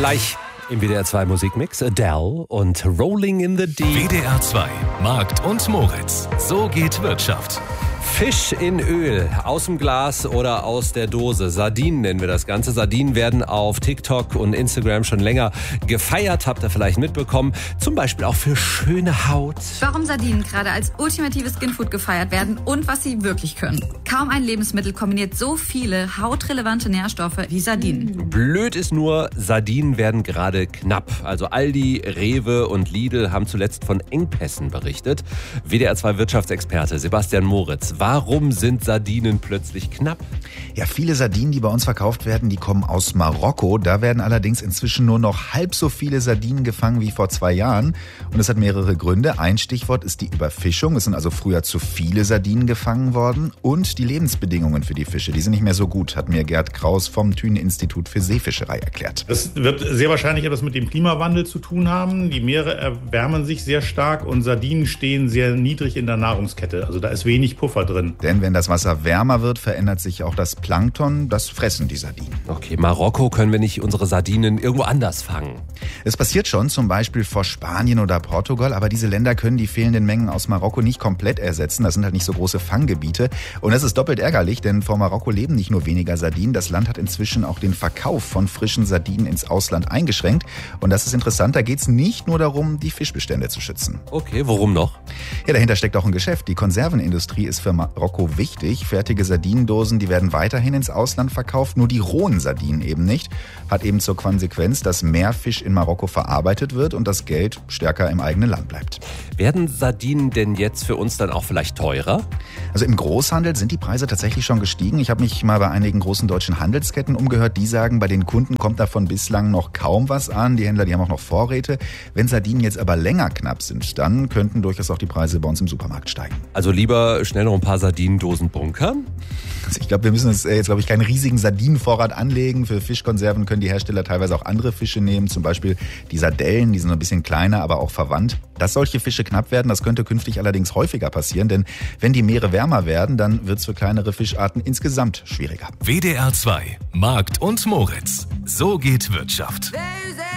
Gleich im WDR 2 Musikmix Adele und Rolling in the Deep. WDR 2 Markt und Moritz. So geht Wirtschaft. Fisch in Öl, aus dem Glas oder aus der Dose. Sardinen nennen wir das Ganze. Sardinen werden auf TikTok und Instagram schon länger gefeiert, habt ihr vielleicht mitbekommen. Zum Beispiel auch für schöne Haut. Warum Sardinen gerade als ultimatives Skinfood gefeiert werden und was sie wirklich können. Kaum ein Lebensmittel kombiniert so viele hautrelevante Nährstoffe wie Sardinen. Blöd ist nur, Sardinen werden gerade knapp. Also Aldi, Rewe und Lidl haben zuletzt von Engpässen berichtet. WDR 2 Wirtschaftsexperte Sebastian Moritz. Warum sind Sardinen plötzlich knapp? Ja, viele Sardinen, die bei uns verkauft werden, die kommen aus Marokko. Da werden allerdings inzwischen nur noch halb so viele Sardinen gefangen wie vor 2 Jahren. Und es hat mehrere Gründe. Ein Stichwort ist die Überfischung. Es sind also früher zu viele Sardinen gefangen worden. Und die Lebensbedingungen für die Fische, die sind nicht mehr so gut, hat mir Gerd Kraus vom Thünen-Institut für Seefischerei erklärt. Das wird sehr wahrscheinlich etwas mit dem Klimawandel zu tun haben. Die Meere erwärmen sich sehr stark und Sardinen stehen sehr niedrig in der Nahrungskette. Also da ist wenig Puffer drin. Denn wenn das Wasser wärmer wird, verändert sich auch das Plankton. Das fressen die Sardinen. Okay, Marokko, können wir nicht unsere Sardinen irgendwo anders fangen? Es passiert schon, zum Beispiel vor Spanien oder Portugal. Aber diese Länder können die fehlenden Mengen aus Marokko nicht komplett ersetzen. Das sind halt nicht so große Fanggebiete. Und das ist doppelt ärgerlich, denn vor Marokko leben nicht nur weniger Sardinen. Das Land hat inzwischen auch den Verkauf von frischen Sardinen ins Ausland eingeschränkt. Und das ist interessant, da geht es nicht nur darum, die Fischbestände zu schützen. Okay, worum noch? Ja, dahinter steckt auch ein Geschäft. Die Konservenindustrie ist für Marokko wichtig. Fertige Sardinendosen, die werden weiterhin ins Ausland verkauft, nur die rohen Sardinen eben nicht. Hat eben zur Konsequenz, dass mehr Fisch in Marokko verarbeitet wird und das Geld stärker im eigenen Land bleibt. Werden Sardinen denn jetzt für uns dann auch vielleicht teurer? Also im Großhandel sind die Preise tatsächlich schon gestiegen. Ich habe mich mal bei einigen großen deutschen Handelsketten umgehört. Die sagen, bei den Kunden kommt davon bislang noch kaum was an. Die Händler, die haben auch noch Vorräte. Wenn Sardinen jetzt aber länger knapp sind, dann könnten durchaus auch die Preise bei uns im Supermarkt steigen. Also lieber schnell noch ein paar Sardinendosen bunkern? Also ich glaube, wir müssen uns jetzt, glaube ich, keinen riesigen Sardinenvorrat anlegen. Für Fischkonserven können die Hersteller teilweise auch andere Fische nehmen. Zum Beispiel die Sardellen, die sind ein bisschen kleiner, aber auch verwandt. Dass solche Fische knapp werden, das könnte künftig allerdings häufiger passieren. Denn wenn die Meere wärmer werden, dann wird es für kleinere Fischarten insgesamt schwieriger. WDR 2 Markt und Moritz. So geht Wirtschaft. There's